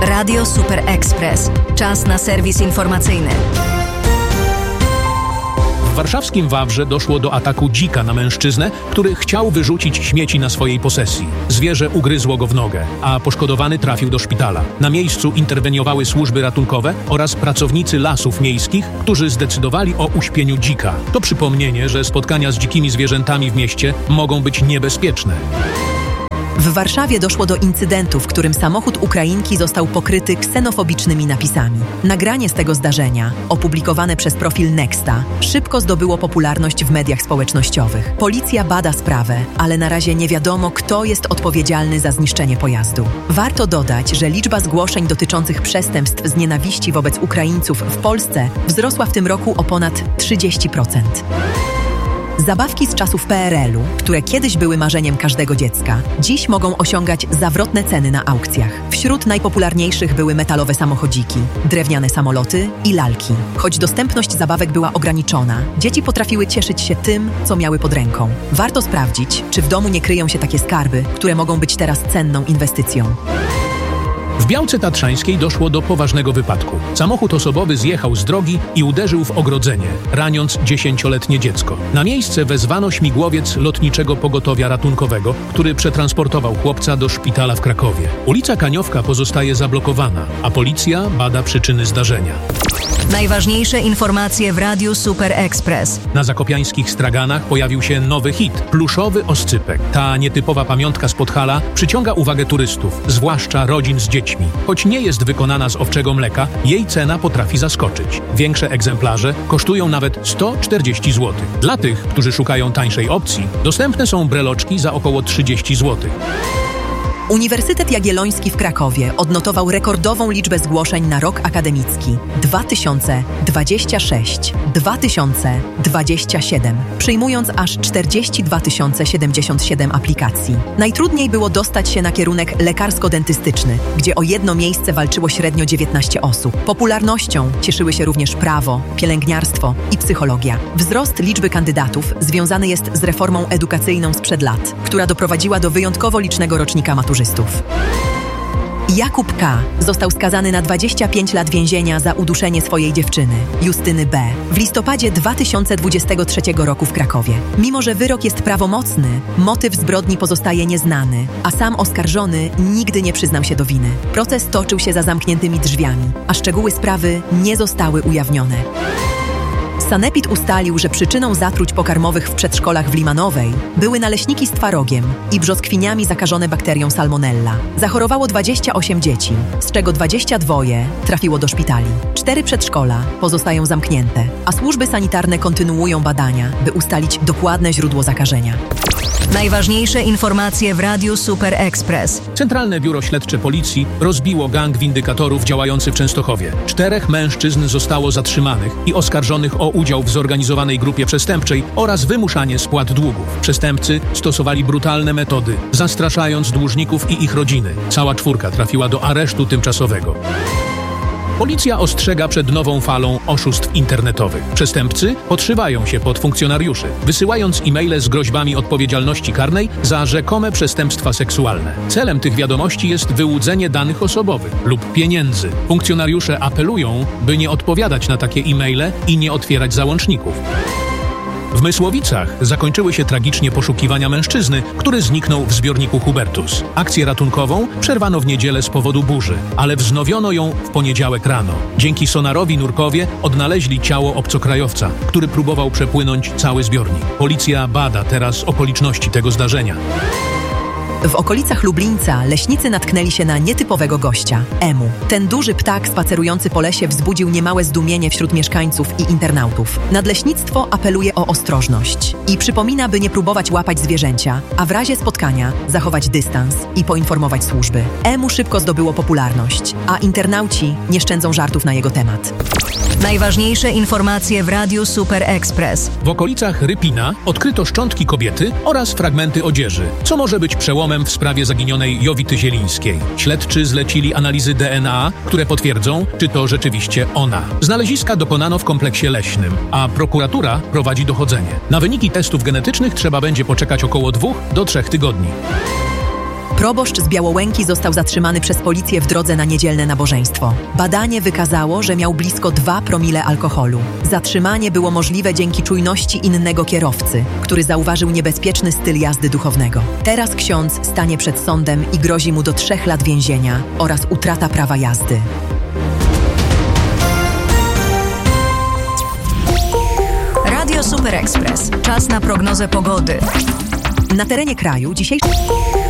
Radio Super Express. Czas na serwis informacyjny. W warszawskim Wawrze doszło do ataku dzika na mężczyznę, który chciał wyrzucić śmieci na swojej posesji. Zwierzę ugryzło go w nogę, a poszkodowany trafił do szpitala. Na miejscu interweniowały służby ratunkowe oraz pracownicy lasów miejskich, którzy zdecydowali o uśpieniu dzika. To przypomnienie, że spotkania z dzikimi zwierzętami w mieście mogą być niebezpieczne. W Warszawie doszło do incydentu, w którym samochód Ukrainki został pokryty ksenofobicznymi napisami. Nagranie z tego zdarzenia, opublikowane przez profil Nexta, szybko zdobyło popularność w mediach społecznościowych. Policja bada sprawę, ale na razie nie wiadomo, kto jest odpowiedzialny za zniszczenie pojazdu. Warto dodać, że liczba zgłoszeń dotyczących przestępstw z nienawiści wobec Ukraińców w Polsce wzrosła w tym roku o ponad 30%. Zabawki z czasów PRL-u, które kiedyś były marzeniem każdego dziecka, dziś mogą osiągać zawrotne ceny na aukcjach. Wśród najpopularniejszych były metalowe samochodziki, drewniane samoloty i lalki. Choć dostępność zabawek była ograniczona, dzieci potrafiły cieszyć się tym, co miały pod ręką. Warto sprawdzić, czy w domu nie kryją się takie skarby, które mogą być teraz cenną inwestycją. W Białce Tatrzańskiej doszło do poważnego wypadku. Samochód osobowy zjechał z drogi i uderzył w ogrodzenie, raniąc 10-letnie dziecko. Na miejsce wezwano śmigłowiec Lotniczego Pogotowia Ratunkowego, który przetransportował chłopca do szpitala w Krakowie. Ulica Kaniowka pozostaje zablokowana, a policja bada przyczyny zdarzenia. Najważniejsze informacje w Radiu Super Express. Na zakopiańskich straganach pojawił się nowy hit – pluszowy oscypek. Ta nietypowa pamiątka z Podhala przyciąga uwagę turystów, zwłaszcza rodzin z dziećmi. Choć nie jest wykonana z owczego mleka, jej cena potrafi zaskoczyć. Większe egzemplarze kosztują nawet 140 zł. Dla tych, którzy szukają tańszej opcji, dostępne są breloczki za około 30 zł. Uniwersytet Jagielloński w Krakowie odnotował rekordową liczbę zgłoszeń na rok akademicki 2026-2027, przyjmując aż 42 077 aplikacji. Najtrudniej było dostać się na kierunek lekarsko-dentystyczny, gdzie o jedno miejsce walczyło średnio 19 osób. Popularnością cieszyły się również prawo, pielęgniarstwo i psychologia. Wzrost liczby kandydatów związany jest z reformą edukacyjną sprzed lat, która doprowadziła do wyjątkowo licznego rocznika maturzystów. Jakub K. został skazany na 25 lat więzienia za uduszenie swojej dziewczyny, Justyny B., w listopadzie 2023 roku w Krakowie. Mimo że wyrok jest prawomocny, motyw zbrodni pozostaje nieznany, a sam oskarżony nigdy nie przyznał się do winy. Proces toczył się za zamkniętymi drzwiami, a szczegóły sprawy nie zostały ujawnione. Sanepid ustalił, że przyczyną zatruć pokarmowych w przedszkolach w Limanowej były naleśniki z twarogiem i brzoskwiniami zakażone bakterią Salmonella. Zachorowało 28 dzieci, z czego 22 trafiło do szpitali. 4 przedszkola pozostają zamknięte, a służby sanitarne kontynuują badania, by ustalić dokładne źródło zakażenia. Najważniejsze informacje w Radiu Super Express. Centralne Biuro Śledcze Policji rozbiło gang windykatorów działający w Częstochowie. 4 mężczyzn zostało zatrzymanych i oskarżonych o udział w zorganizowanej grupie przestępczej oraz wymuszanie spłat długów. Przestępcy stosowali brutalne metody, zastraszając dłużników i ich rodziny. Cała 4 trafiła do aresztu tymczasowego. Policja ostrzega przed nową falą oszustw internetowych. Przestępcy podszywają się pod funkcjonariuszy, wysyłając e-maile z groźbami odpowiedzialności karnej za rzekome przestępstwa seksualne. Celem tych wiadomości jest wyłudzenie danych osobowych lub pieniędzy. Funkcjonariusze apelują, by nie odpowiadać na takie e-maile i nie otwierać załączników. W Mysłowicach zakończyły się tragicznie poszukiwania mężczyzny, który zniknął w zbiorniku Hubertus. Akcję ratunkową przerwano w niedzielę z powodu burzy, ale wznowiono ją w poniedziałek rano. Dzięki sonarowi nurkowie odnaleźli ciało obcokrajowca, który próbował przepłynąć cały zbiornik. Policja bada teraz okoliczności tego zdarzenia. W okolicach Lublińca leśnicy natknęli się na nietypowego gościa – Emu. Ten duży ptak spacerujący po lesie wzbudził niemałe zdumienie wśród mieszkańców i internautów. Nadleśnictwo apeluje o ostrożność i przypomina, by nie próbować łapać zwierzęcia, a w razie spotkania zachować dystans i poinformować służby. Emu szybko zdobyło popularność, a internauci nie szczędzą żartów na jego temat. Najważniejsze informacje w Radiu Super Express. W okolicach Rypina odkryto szczątki kobiety oraz fragmenty odzieży, co może być przełomem w sprawie zaginionej Jowity Zielińskiej. Śledczy zlecili analizy DNA, które potwierdzą, czy to rzeczywiście ona. Znaleziska dokonano w kompleksie leśnym, a prokuratura prowadzi dochodzenie. Na wyniki testów genetycznych trzeba będzie poczekać około 2 do 3 tygodni. Proboszcz z Białołęki został zatrzymany przez policję w drodze na niedzielne nabożeństwo. Badanie wykazało, że miał blisko 2 promile alkoholu. Zatrzymanie było możliwe dzięki czujności innego kierowcy, który zauważył niebezpieczny styl jazdy duchownego. Teraz ksiądz stanie przed sądem i grozi mu do 3 lat więzienia oraz utrata prawa jazdy. Radio Super Express. Czas na prognozę pogody. Na terenie kraju dzisiejszy...